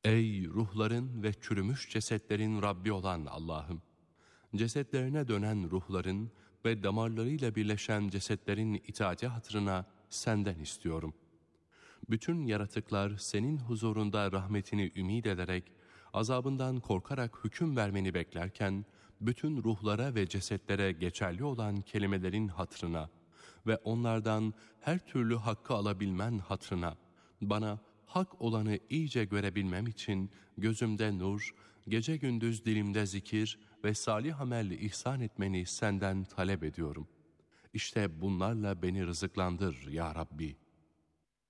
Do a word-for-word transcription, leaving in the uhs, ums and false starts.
Ey ruhların ve çürümüş cesetlerin Rabbi olan Allah'ım! Cesetlerine dönen ruhların ve damarlarıyla birleşen cesetlerin itaati hatırına senden istiyorum. Bütün yaratıklar senin huzurunda rahmetini ümit ederek, azabından korkarak hüküm vermeni beklerken, bütün ruhlara ve cesetlere geçerli olan kelimelerin hatırına ve onlardan her türlü hakkı alabilmen hatırına, bana hak olanı iyice görebilmem için gözümde nur, gece gündüz dilimde zikir ve salih amel ihsan etmeni senden talep ediyorum. İşte bunlarla beni rızıklandır ya Rabbi.